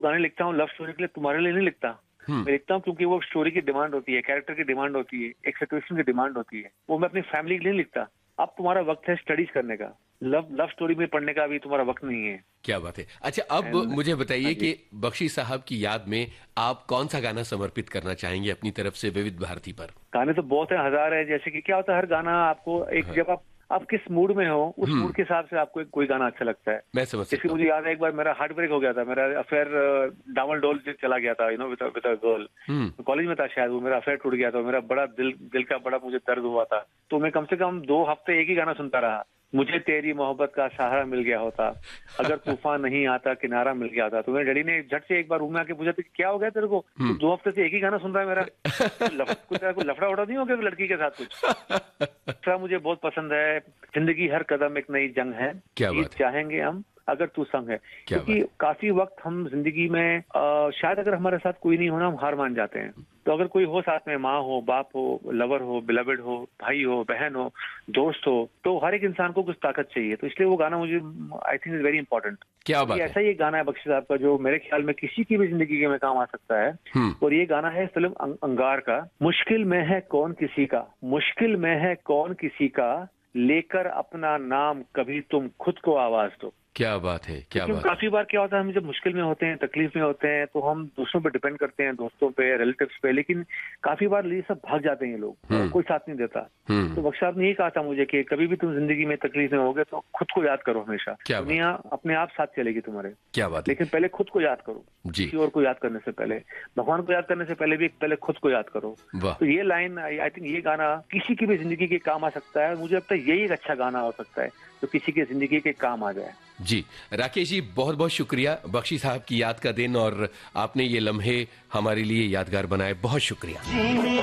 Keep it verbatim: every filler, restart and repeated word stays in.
गाने लिखता हूँ लव स्टोरी के लिए, तुम्हारे लिए नहीं लिखता। हम्म। मैं लिखता हूँ क्योंकि वो स्टोरी की डिमांड होती है, कैरेक्टर की डिमांड होती है, एक सिचुएशन की डिमांड होती है। वो मैं अपनी फैमिली के लिए नहीं लिखता। अब तुम्हारा वक्त है स्टडीज करने का, लव लव स्टोरी में पढ़ने का अभी तुम्हारा वक्त नहीं है। क्या बात है। अच्छा, अब And- मुझे हाँ बताइए जी। कि बख्शी साहब की याद में आप कौन सा गाना समर्पित करना चाहेंगे अपनी तरफ से विविध भारती पर? गाने तो बहुत है, हजार है। जैसे कि क्या होता है, हर गाना आपको एक, हाँ। जब आप आप किस मूड में हो, उस हम्म। मूड के हिसाब से आपको एक कोई गाना अच्छा लगता है। मैं समझ जैसे सकता हूँ। मुझे याद है, एक बार मेरा हार्ट ब्रेक हो गया था, मेरा अफेयर डामल डोल चला गया था, you know, with with a girl. Hmm. College में था शायद, वो मेरा अफेयर टूट गया था, मेरा बड़ा दिल दिल का बड़ा मुझे दर्द हुआ था। तो मैं कम से कम दो हफ्ते एक ही गाना सुनता रहा। मुझे तेरी मोहब्बत का सहारा मिल गया होता, अगर तूफान नहीं आता किनारा मिल गया था। तो मेरे डैडी ने झट से एक बार रूम में आके पूछा था, क्या हो गया तेरे को, तू दो हफ्ते से एक ही गाना सुन रहा है मेरा, लफ, कुछ कुछ लफड़ा उड़ा नहीं हो गया लड़की के साथ कुछ? दूसरा मुझे बहुत पसंद है, जिंदगी हर कदम एक नई जंग है, क्या जीत बात है। चाहेंगे हम अगर तू संग है। क्या क्योंकि काफी वक्त हम जिंदगी में आ, शायद अगर हमारे साथ कोई नहीं होना, हम हार मान जाते हैं। तो अगर कोई हो साथ में, माँ हो, बाप हो, लवर हो, बिलवेड हो, भाई हो, बहन हो, दोस्त हो, तो हर एक इंसान को कुछ ताकत चाहिए। तो इसलिए वो गाना मुझे I think is very important. क्या बात ये है। ऐसा ही एक गाना है बख्शी साहब का, जो मेरे ख्याल में किसी की भी जिंदगी में काम आ सकता है। हम्म। और ये गाना है फिल्म अं, अंगार का। मुश्किल में है कौन किसी का, मुश्किल में है कौन किसी का, लेकर अपना नाम कभी तुम खुद को आवाज दो। क्या बात है। क्या क्योंकि बात है। काफी बार क्या होता है, हम जब मुश्किल में होते हैं, तकलीफ में होते हैं, तो हम दूसरों पे डिपेंड करते हैं, दोस्तों पे, रिलेटिव्स पे। लेकिन काफी बार ये सब भाग जाते हैं ये लोग, हम्म। कोई साथ नहीं देता। हम्म। तो बख्श साहब ने यही कहा था मुझे कि कभी भी तुम जिंदगी में तकलीफ में होगे तो खुद को याद करो हमेशा। क्या बात। दुनिया अपने आप साथ चलेगी तुम्हारे, क्या बात है। लेकिन पहले खुद को याद करो। जी। किसी और को याद करने से पहले, भगवान को याद करने से पहले भी पहले खुद को याद करो। वाह। तो ये लाइन, आई थिंक ये गाना किसी की भी जिंदगी के काम आ सकता है। मुझे लगता है यही एक अच्छा गाना हो सकता है जो किसी की जिंदगी के काम आ जाए। जी राकेश जी, बहुत बहुत शुक्रिया। बख्शी साहब की याद का दिन और आपने ये लम्हे हमारे लिए यादगार बनाए, बहुत शुक्रिया।